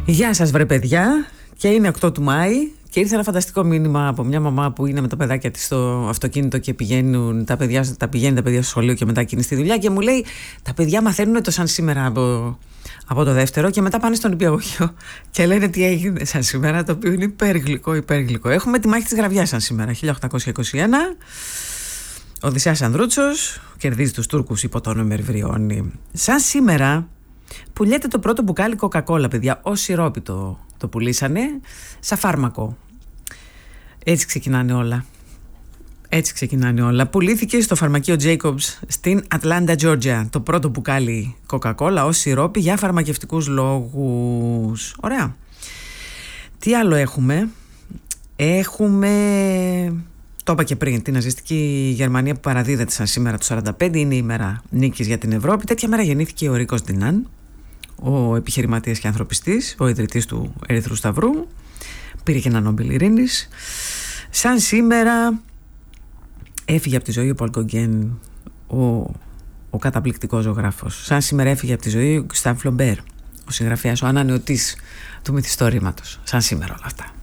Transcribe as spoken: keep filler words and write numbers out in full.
Γεια σας βρε παιδιά, και είναι οκτώ του Μάη και ήρθε ένα φανταστικό μήνυμα από μια μαμά που είναι με τα παιδάκια της στο αυτοκίνητο και πηγαίνουν τα παιδιά, τα πηγαίνει τα παιδιά στο σχολείο και μετά εκείνη στη δουλειά και μου λέει τα παιδιά μαθαίνουν το σαν σήμερα από, από το δεύτερο και μετά πάνε στον νηπιαγωγείο και λένε τι έγινε σαν σήμερα, το οποίο είναι υπεργλυκό, υπεργλυκό. Έχουμε τη μάχη της Γραβιάς σαν σήμερα, χίλια οκτακόσια είκοσι ένα. Ο Οδυσσέας Ανδρούτσος κερδίζει τους Τούρκους υπό το όνομα Μερβριώνη. Σαν σήμερα πουλιέται το πρώτο μπουκάλι κοκακόλα, παιδιά, ως σιρόπι το, το πουλήσανε, σαν φάρμακο. Έτσι ξεκινάνε όλα. Έτσι ξεκινάνε όλα. Πουλήθηκε στο φαρμακείο Jacobs στην Ατλάντα, Τζόρτζια, το πρώτο μπουκάλι κοκακόλα ως σιρόπι για φαρμακευτικούς λόγους. Ωραία. Τι άλλο έχουμε? Έχουμε... Το είπα και πριν, την ναζιστική Γερμανία που παραδίδεται σαν σήμερα το σαράντα πέντε, είναι η μέρα νίκης για την Ευρώπη. Τέτοια μέρα γεννήθηκε ο Ρίκος Ντινάν, ο επιχειρηματίας και ανθρωπιστής, ο ιδρυτής του Ερυθρού Σταυρού. Πήρε και ένα Νόμπελ Ειρήνης. Σαν σήμερα έφυγε από τη ζωή ο Πολ Γκογκέν, ο, ο καταπληκτικός ζωγράφος. Σαν σήμερα έφυγε από τη ζωή ο Γκουστάβ Φλομπέρ, ο συγγραφέας, ο ανανεωτής του μυθιστορήματος. Σαν σήμερα όλα αυτά.